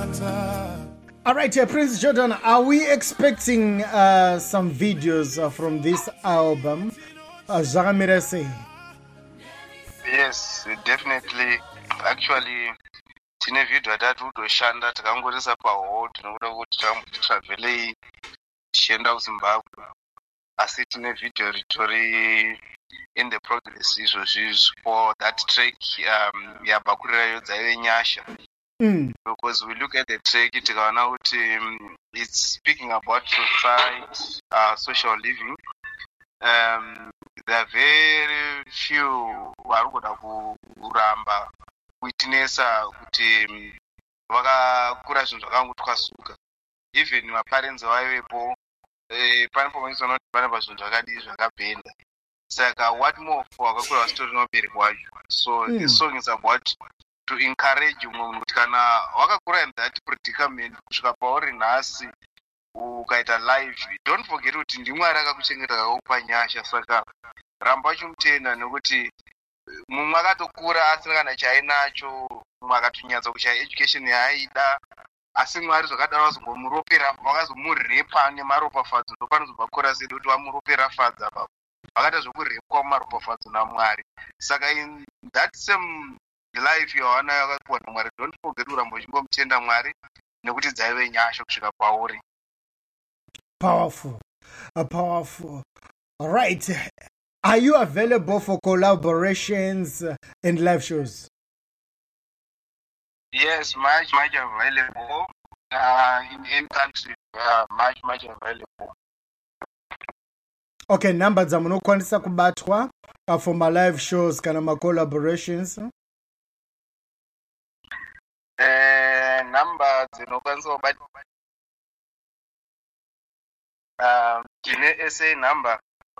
All right, Prince Jordan, are we expecting some videos from this album? Zagamira say. Yes, definitely. Actually, tine video atatu kutoshanda takangorisa pahold tinokuda kuti travelei tichienda kuZimbabwe, asi tine video ritori in the progress izvozvizvi for that track yabva kurirayo dzaive nyasha. Because we look at the track tikaona kuti it's speaking about society, social living. There are very few vari kuda kuramba kuitinesa kuti vakakura zvinhu zvakangu twasuka. Even maparents vaivepo pane pamanisoona kuti pane pazvinhu zvakadii zvakabhenda. Saka what more for vakakura vasitori nobereki wacho. So this song is about to encourage munhu kuti kana wakakura in that predicament kusvika pauri nhasi ukaita live, don't forget kuti ndimwari akakuchengeta akakupa nyasha. Saka ramba uchimutenda nekuti mumwe akatokura asina kana chainacho, mumwe akatonyatsa kushaya education yaaida, asi mwari zvakadaro vazomuropera, vakazomurepa nemaropafadzo. Ndopanozobva kora sedu kuti vamuropera fadza apapo, vakaita zvokurepwa mumaropafadzo namwari. Saka in that same life yawana yakapiwa namwari, don't forget kuramba uchingomutenda mwari nekuti dzaive nyasha kusvika pauri. Powerful. Powerful. All right. Are you available for collaborations and live shows? Yes, much available. In any country, much available. Okay, number dzamunokwanisa kubatwa for my live shows kana ma collaborations. Number dzinokwanisa kubatwa. Tine SA number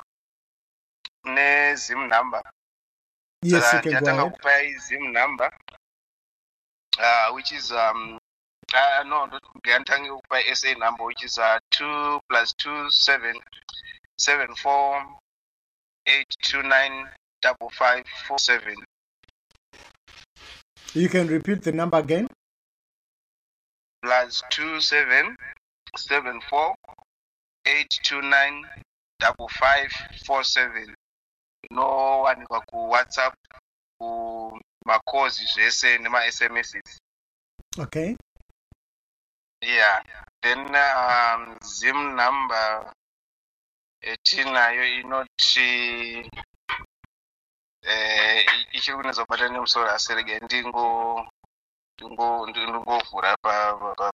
ne Zim number. Yes, you can go ahead. Kupai Zim number, which is no, ntange kupai SA number, which is 2 + 2 7 74 829 5547. You can repeat the number again. +2 7 74 829 5547. No one ku WhatsApp, ku calls zvese nema SMSs. Okay. Yeah. Then Zim number etinayo inoti ichiri kunetsa kubata nemusoro asi rege ndingovhura